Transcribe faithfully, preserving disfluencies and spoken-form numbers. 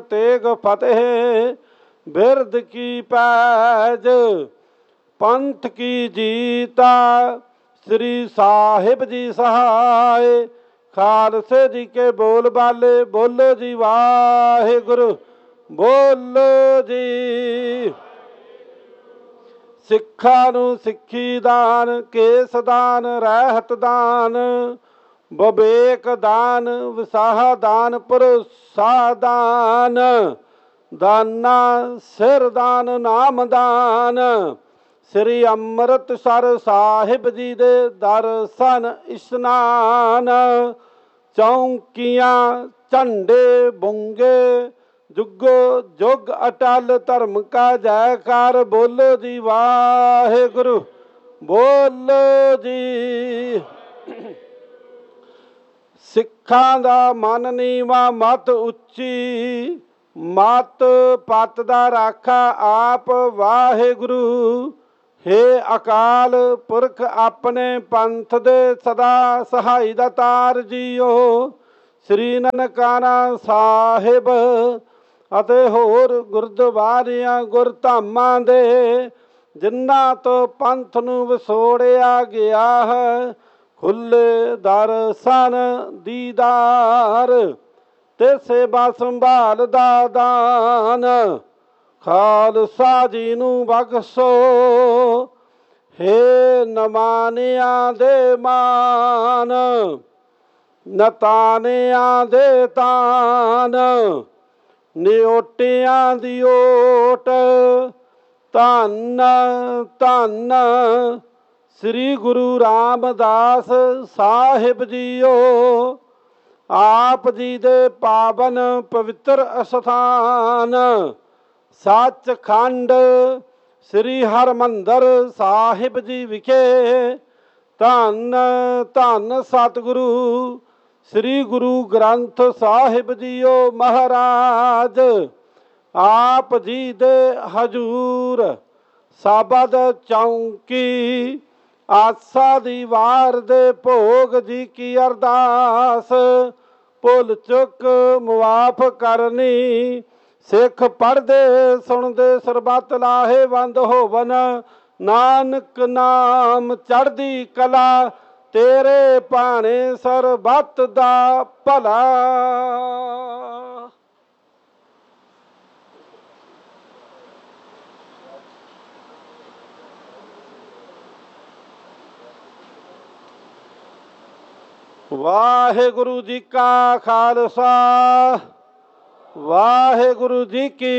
तेग फतेह बिरद की पैज पंथ की जीता श्री साहिब जी सहाय। खालसे जी के बोल बाले बोलो जी वाहे गुरु बोलो जी। सिखा नूं सिक्खी दान केस दान रहत दान विवेक दान विसाह दान भरोसा दान दाना सिर दान नाम दान। श्री अमृतसर साहिब जी दे दर्शन इशनान चौंकियां झंडे बुंगे जुगो जुग अटल धर्म का जयकार। बोलो जी वाहे गुरु बोलो जी। सिखां दा मन नीवा मत उच्ची मत पत दा राखा आप वाहे गुरु। हे अकाल पुरख अपने पंथ दे सदा सहाई दा तार जीओ। श्री ननकाना साहिब ਅਤੇ ਹੋਰ ਗੁਰਦੁਆਰਿਆਂ ਗੁਰਧਾਮਾਂ ਦੇ ਜਿਨ੍ਹਾਂ ਤੋਂ ਪੰਥ ਨੂੰ ਵਿਛੋੜਿਆ ਗਿਆ ਹੈ ਖੁੱਲੇ ਦਰਸ਼ਨ ਦੀਦਾਰ ਤੇ ਸੇਵਾ ਸੰਭਾਲ ਦਾ ਦਾਨ। ਖਾਲਸਾ ਜੀ ਨੂੰ ਬਖਸ਼ੋ ਹੇ ਨਮਾਨਿਆਂ ਦੇ ਮਾਨ ਨਤਾਨਿਆਂ ਦੇ ਤਾਨ ਨਿਓਟਿਆਂ ਦੀ ਓਟ। ਧੰਨ ਧੰਨ ਸ੍ਰੀ ਗੁਰੂ ਰਾਮਦਾਸ ਸਾਹਿਬ ਜੀਓ। ਆਪ ਜੀ ਦੇ ਪਾਵਨ ਪਵਿੱਤਰ ਅਸਥਾਨ ਸੱਚਖੰਡ ਸ੍ਰੀ ਹਰਿਮੰਦਰ ਸਾਹਿਬ ਜੀ ਵਿਖੇ ਧੰਨ ਧੰਨ ਸਤਿਗੁਰੂ श्री गुरु ग्रंथ साहिब जीओ महाराज। आप जी दे हजूर साबद चौंकी आसा दी वार दे भोग जी की अरदास भुल चुक मुआफ करनी। सिख पढ़दे सुनदे सरबत लाहेवंद होवन नानक नाम चढ़दी कला तेरे भाने सरबत दा भला। वाहेगुरु जी का खालसा वाहेगुरु जी की